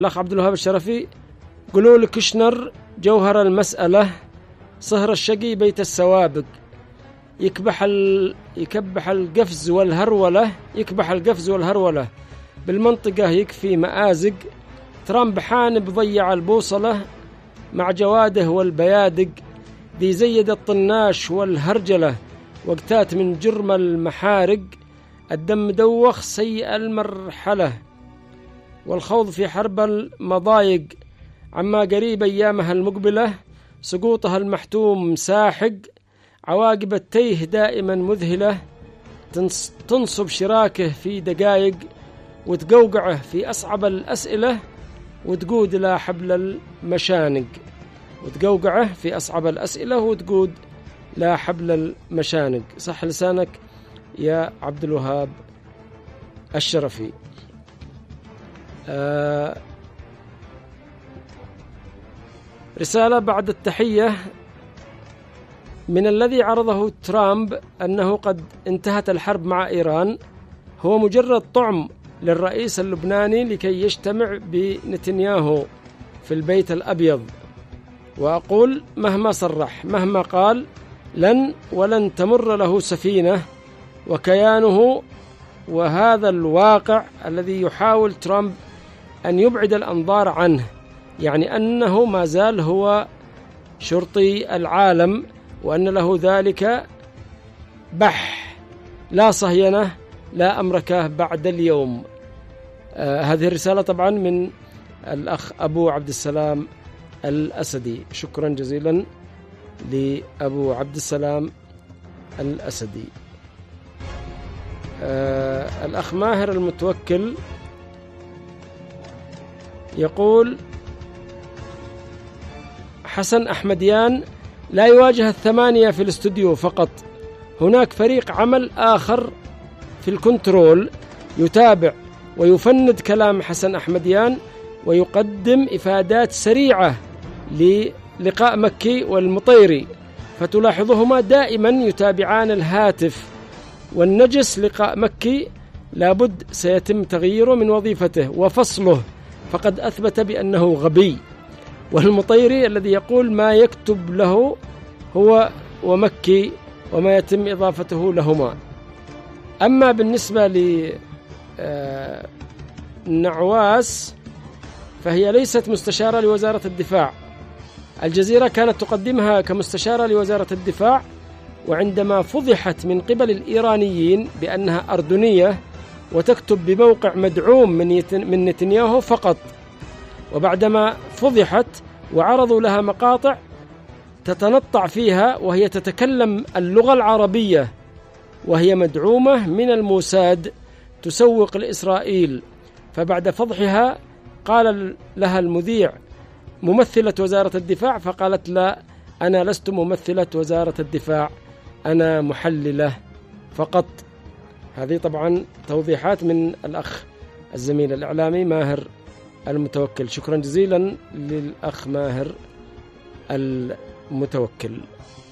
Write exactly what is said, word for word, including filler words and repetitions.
الأخ عبد الوهاب الشرفي: قولوا لكشنر جوهر المسألة صهر الشقي بيت السوابق، يكبح ال... يكبح القفز والهرولة يكبح القفز والهرولة بالمنطقة يكفي مآزق، ترامب حانب ضيع البوصلة مع جواده والبيادق، ذي زيد الطناش والهرجلة وقتات من جرم المحارق، الدم دوخ سيء المرحلة والخوض في حرب المضايق، عما قريب أيامها المقبلة سقوطها المحتوم ساحق، عواقب التيه دائما مذهلة تنصب شراكه في دقائق وتقوقعه في أصعب الأسئلة وتقود إلى حبل المشانق وتقوقعه في أصعب الأسئلة وتقود لا حبل المشانق. صح لسانك يا عبد الوهاب الشرفي. آه رسالة بعد التحية من الذي عرضه ترامب أنه قد انتهت الحرب مع إيران هو مجرد طعم للرئيس اللبناني لكي يجتمع بنتنياهو في البيت الأبيض، وأقول مهما صرح مهما قال لن ولن تمر له سفينة، وكيانه وهذا الواقع الذي يحاول ترامب أن يبعد الأنظار عنه، يعني أنه ما زال هو شرطي العالم وأن له ذلك بح لا صهينة لا أمركه بعد اليوم. آه هذه الرسالة طبعا من الأخ أبو عبد السلام الأسدي. شكرا جزيلا لأبو عبد السلام الأسدي. آه الأخ ماهر المتوكل يقول: حسن أحمديان لا يواجه الثمانية في الاستوديو فقط، هناك فريق عمل آخر في الكنترول يتابع ويفند كلام حسن أحمديان ويقدم إفادات سريعة للقاء مكي والمطيري، فتلاحظهما دائما يتابعان الهاتف، والنجس لقاء مكي لابد سيتم تغييره من وظيفته وفصله، فقد أثبت بأنه غبي، والمطيري الذي يقول ما يكتب له هو ومكي وما يتم إضافته لهما. أما بالنسبة لنعواس فهي ليست مستشارة لوزارة الدفاع، الجزيرة كانت تقدمها كمستشارة لوزارة الدفاع، وعندما فضحت من قبل الإيرانيين بأنها أردنية وتكتب بموقع مدعوم من نتنياهو فقط، وبعدما فضحت وعرضوا لها مقاطع تتنطع فيها وهي تتكلم اللغة العربية وهي مدعومة من الموساد تسوق لإسرائيل، فبعد فضحها قال لها المذيع ممثلة وزارة الدفاع، فقالت لا أنا لست ممثلة وزارة الدفاع، أنا محللة فقط. هذه طبعا توضيحات من الأخ الزميل الإعلامي ماهر المتوكل. شكرا جزيلا للأخ ماهر المتوكل.